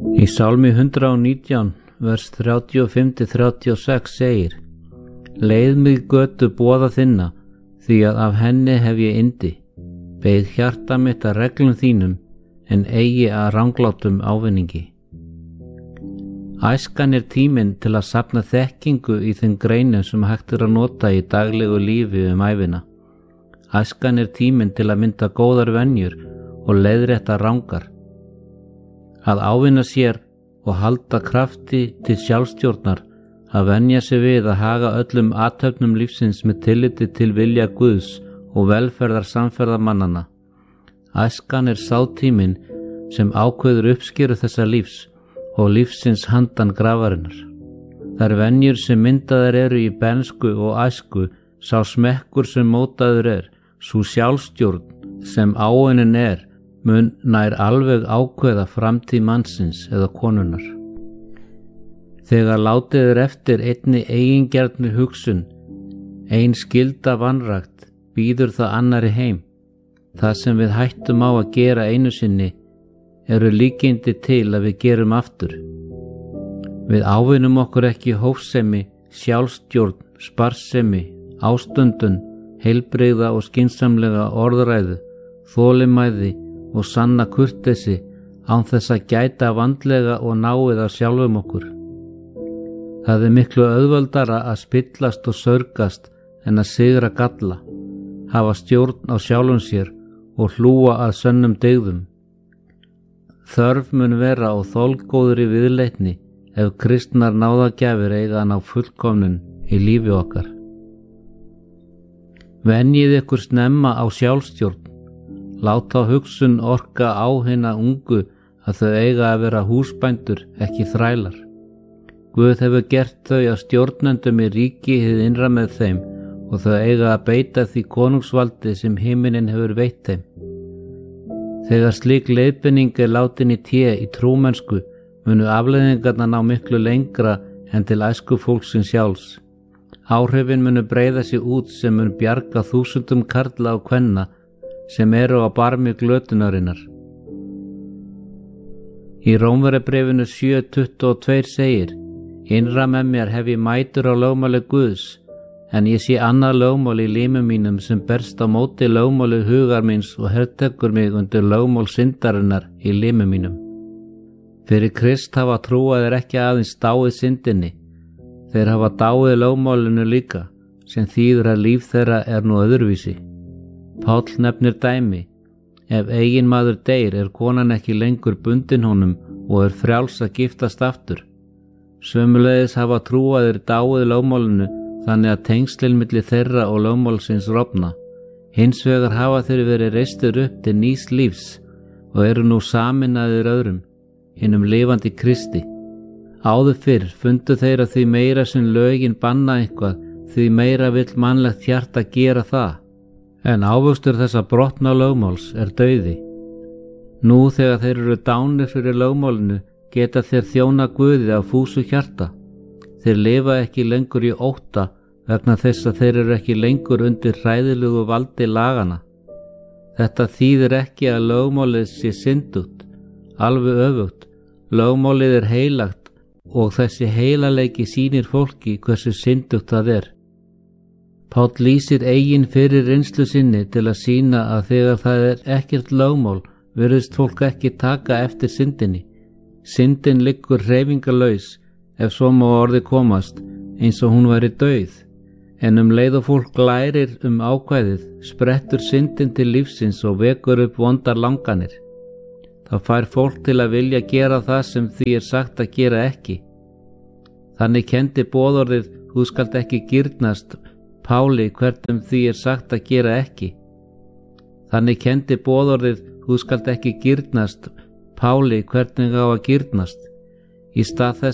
Í Sálmi 119, vers 35-36 segir: Leið mig götu boða þinna, því að af henni hef ég yndi. Beið hjarta mitt að reglum þínum, en eigi að ranglátum ávinningi. Æskan er tíminn til að safna þekkingu í þeim greinum sem hægt er að nota í daglegu lífi ævina. Æskan er tíminn til að mynda góðar venjur og leiðrétta rangar. Að ávinna sér og halda krafti til sjálfstjórnar, að venja sig við að haga öllum athöfnum lífsins með tilliti til vilja Guðs og velferðar samferðamannanna. Æskan er sá tíminn sem ákveður uppskeru þessa lífs og lífsins handan grafarinnar. Þær venjur sem myndaðar eru í bernsku og æsku, sá smekkur sem mótaður er, sú sjálfstjórn sem áunin er, mun nær alveg ákveða framtíð mannsins eða konunnar. Þegar látið er eftir einni eigingjarnri hugsun, ein skylda vanrækt, býður það annari heim. Það sem við hættum á að gera einu sinni eru líkindi til að við gerum aftur. Við ávinnum okkur ekki hófsemi, sjálfstjórn, sparsemi, ástundun, heilbrigða og skynsamlega orðræðu, þolinmæði og sanna kurteisi án þess að gæta vandlega og náið af sjálfum okkur. Það er miklu auðveldara að spillast og saurgast en að sigra galla, hafa stjórn á sjálfum sér og hlúa að sönnum dygðum. Þörf mun vera á þolgóðri viðleitni ef kristnar náðagjafir eiga að ná fullkomnun í lífi okkar. Venjið ykkur snemma á sjálfstjórn. Láta hugsun orka á hina ungu að þau eiga að vera húsbændur, ekki þrælar. Guð hefur gert þau að stjórnendum í ríki hið innra með þeim og þau eiga að beita því konungsvaldi sem himinin hefur veitt þeim. Þegar slík leiðbeining er látin í té í trúmennsku, munu afleiðingarnar ná miklu lengra en til æsku fólksins sjálfs. Áhrifin munu breiða sig út sem mun bjarga þúsundum karla og kvenna sem eru á barmi glötunarinnar. Í Rómverjabréfinu 7:22 segir: Innra með mér hef ég mætur á lögmáli Guðs, en ég sé annað lögmál í límum mínum sem berst á móti lögmáli hugar míns og hertekur mig undir lögmál syndarinnar í límum mínum. Fyrir Krist hafa trúaðir ekki aðeins dáið syndinni, þeir hafa dáið lögmálinu líka, sem þýðir að líf þeirra er nú öðruvísi. Páll nefnir dæmi: ef eiginmaður deyr er konan ekki lengur bundin honum og er frjáls að giftast aftur. Sömuleiðis hafa trúaðir dáið lögmálinu þannig að tengslin milli þeirra og lögmálsins rofna. Hins vegar hafa þeir verið reistur upp til nýs lífs og eru nú saminaðir öðrum, hinum lifandi Kristi. Áður fyrr fundu þeir að því meira sem lögin banna eitthvað, því meira vill mannlegt hjarta gera það. En ávöxtur þessa brotna lögmáls er dauði. Nú þegar þeir eru dánir fyrir lögmálinu, geta þeir þjóna Guði af fúsu hjarta. Þeir lifa ekki lengur í ótta vegna þess að þeir eru ekki lengur undir hræðilegu valdi lagana. Þetta þýðir ekki að lögmálið sé syndugt, alveg öfugt. Lögmálið er heilagt og þessi heilaleiki sýnir fólki hversu syndugt það er. Páll lýsir eigin fyrir reynslu sinni til að sýna að þegar það er ekkert lögmál virðist fólk ekki taka eftir syndinni. Syndin liggur hreyfingarlaus, ef svo má orði komast, eins og hún væri dauð. En leið og fólk lærir ákvæðið, sprettur syndin til lífsins og vekur upp vondar langanir. Það fær fólk til að vilja gera það sem því er sagt að gera ekki. Þannig kenndi boðorðið: þú skalt ekki girnast, Páli hvernig því er sagt að gera ekki. Þannig kenndi boðorðið: þú skalt ekki girnast, Páli hvernig á að girnast. Í stað þess